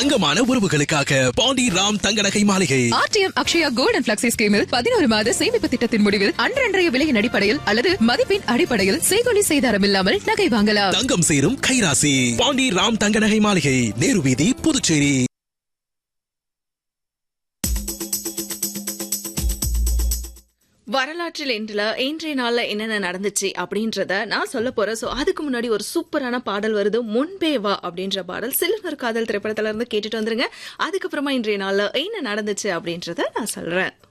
தங்கமான உறவுகளுக்காக பாண்டி ராம் தங்க நகை மாளிகை. RTM Akshaya gold and flexi ஸ்கீமில் 11 மாத சேமிப்பு திட்டத்தின் முடிவில் அன்றன்றைய விலையின் அடிப்படையில் அல்லது மதிப்பின் அடிப்படையில் செய்கூலி செய்தாரம் இல்லாமல் நகை வாங்கலாம். தங்கம் சேரும் கைராசி. பாண்டி ராம் தங்க நகை மாளிகை, நேரு வீதி, புதுச்சேரி. வரலாற்றில் இன்றைய நாள்ல என்னென்ன நடந்துச்சு அப்படின்றத நான் சொல்ல போறேன். சோ அதுக்கு முன்னாடி ஒரு சூப்பரான பாடல் வருது, முன்பே வா அப்படின்ற பாடல். சில்வர் காதல் திரைப்படத்துல இருந்து கேட்டுட்டு வந்துருங்க. அதுக்கப்புறமா இன்றைய நாள்ல என்ன நடந்துச்சு அப்படின்றத நான் சொல்றேன்.